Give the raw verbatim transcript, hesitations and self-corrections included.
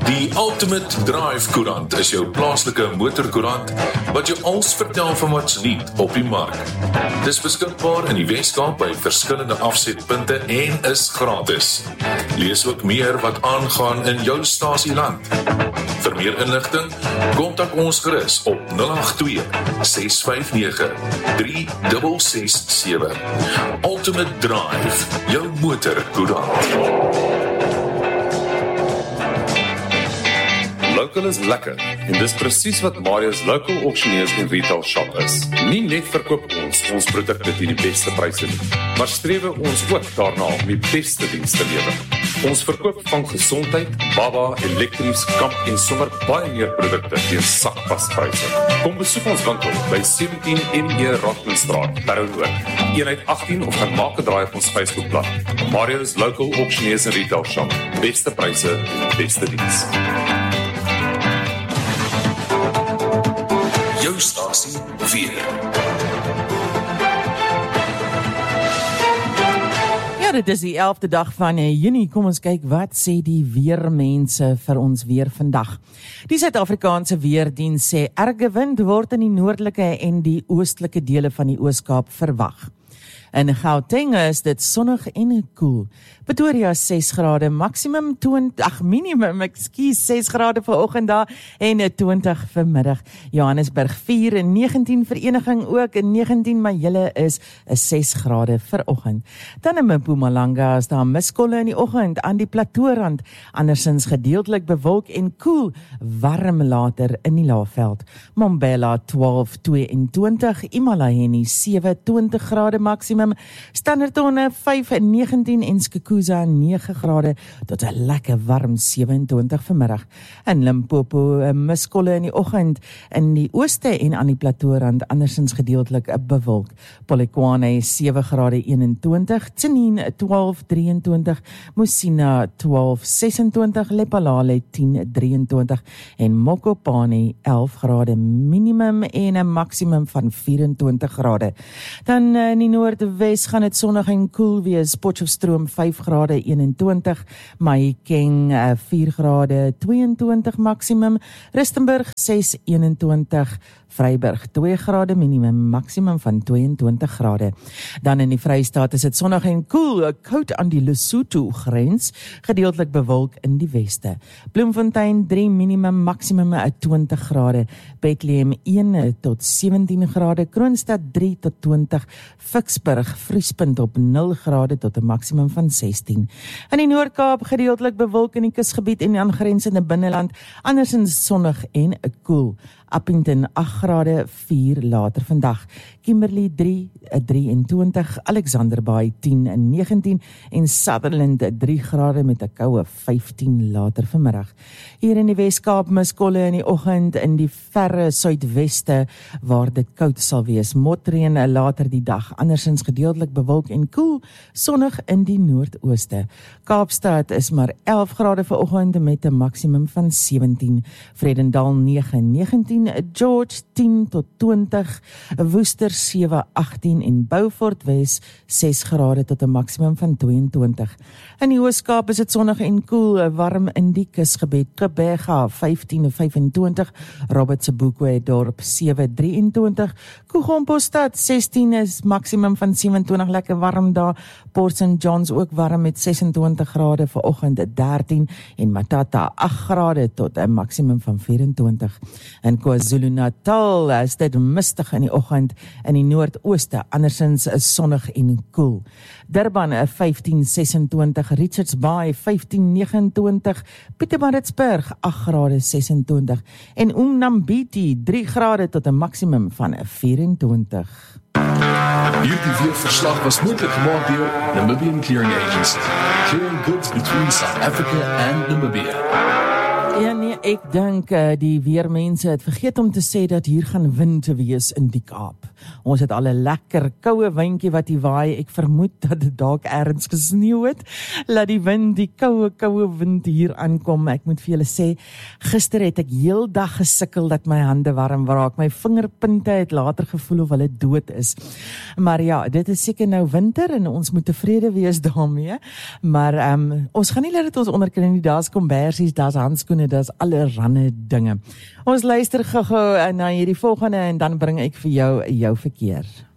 Die Ultimate Drive Koerant is jou plaaslike motorkoerant wat jou alles vertel van wat's nuut op die mark. Dis beskikbaar in die Weskaap by verskillende afsetpunte en is gratis. Lees ook meer wat aangaan in jou stasieland. Vir meer inligting, kontak ons gerus op nul agt twee, ses vyf nege, drie ses ses sewe. Ultimate Drive, jou motorkoerant. Local is lekker en dis presies wat Marius Local Auctioneers en Retail Shop is. Nie net verkoop ons ons produkte teen die beste pryse nie, maar strewe ons ook daarna om die beste diens te lewer. Ons verkoop van gesondheid, baba, elektries, kamp en sommer baie meer produkte teen sakpaspryse. Kom besoek ons winkel by sewentien N E Rotmanstraat, Parowoord, eenheid agttien of gaan maak 'n draai op ons Facebookblad. Marius Local Auctioneers en Retail Shop. Beste pryse, beste diens. Jou stasie weer. Ja, dit is die elfde dag van Junie. Kom ons kyk wat sê die weermense vir ons weer vandag. Die Suid-Afrikaanse Weerdiens sê erge wind word in die noordelike en die oostelike dele van die Oos-Kaap verwag. In Gauteng is dit sonnig en koel. Pretoria ses grade, maksimum twintig, ag minimum, ekskuus, ses grade vanoggend daar en twintig vanmiddag. Johannesburg vier en negentien, Vereniging ook en negentien, maar julle is ses grade vanoggend. Dan in Mpumalanga is daar miskolle in die oggend aan die Platoorand, andersins gedeeltelik bewolk en koel, warm later in die Laagveld. Mbombela twaalf, tweeëntwintig, Imalaheni sewe, twintig grade maksimum, Standerton vyf, negentien en Skukuza nege grade tot 'n lekker warm sewe-en-twintig vanmiddag. In Limpopo miskolle in die oggend in die ooste en aan die Platoorand andersins gedeeltelik bewolk. Polokwane sewe grade eenentwintig, Tsenin twaalf, drieëntwintig, Musina twaalf, sesentwintig, Lephalale tien, drieëntwintig en Mokopane elf grade minimum en 'n maksimum van vyf-en-twintig grade. Dan in die noordwes gaan dit sonnig en koel wees. Potchefstroom vyf grade eenentwintig, Mahikeng vier grade tweeëntwintig maksimum, Rustenburg ses eenentwintig, Vryburg twee grade minimum, maksimum van tweeëntwintig grade. Dan in die Vrystaat is dit sonnig en koel, koud aan die Lesotho grens, gedeeltelik bewolk in die weste. Bloemfontein drie minimum, maksimum twintig grade, Bethlehem een tot sewentien grade, Kroonstad drie tot twintig, Ficksburg vriespunt op nul grade tot 'n maksimum van sestien. In die Noord-Kaap gedeeltelik bewolk in die kusgebied en die aangrensende binneland, andersins sonnig en koel. Appington agt grade vier later vandag, Kimberley drie, drieëntwintig, Alexander Bay tien en negentien en Sutherland drie grade met 'n koue vyftien later vanmiddag. Hier in die Weskaap miskolle in die oggend in die verre suidweste waar dit koud sal wees. Motreën later die dag, andersins gedeeltelik bewolk en koel, sonnig in die noordooste. Kaapstad is maar elf grade vanoggend met 'n maksimum van sewentien. Vredendal nege, negentien, George tien tot twintig, Woester sewe, agttien en Beaufort Wes ses grade tot 'n maksimum van tweeëntwintig. In die Oos-Kaap is dit sonnig en koel, warm in die kusgebied. Gqeberha vyftien en vyfentwintig, Robert Sebokwe dorp sewe, drieëntwintig, Koegompostad sestien is maksimum van sewentwintig, lekker warm daar. Port Saint Johns ook warm met sesentwintig grade vanoggend dertien en Matata agt grade tot 'n maksimum van vyfentwintig. In KwaZulu-Natal is dit mistig in die oggend in die noordooste, andersins is sonnig en koel. Durban vyftien, sesentwintig, Richards Bay vyftien, negenentwintig, Pietermaritzburg agt grade sesentwintig en Umnambiti drie grade tot 'n maksimum van vyfentwintig. Hierdie weerverslag was moontlik gemaak deur Namibian Clearing Agency, clearing goods between South Africa and Namibia. Ja nee, Ek dink uh, die weermense het vergeet om te sê dat hier gaan wind wees in die Kaap. Ons het al 'n lekker koue windjie wat hier waai. Ek vermoed dat dit dalk ergens gesneeu het. Laat die wind, die koue koue wind hier aankom. Ek moet vir julle sê, gister het ek heeldag gesukkel dat my hande warm raak. My vingerpunte het later gevoel of hulle dood is. Maar ja, dit is seker nou winter en ons moet tevrede wees daarmee. Maar um, ons gaan nie laat dit ons onderkry nie. Daar's kombersies, daar's handskoene, daar's allerlei dinge. Ons luister gou-gou na hierdie volgende en dan bring ek vir jou jou verkeer.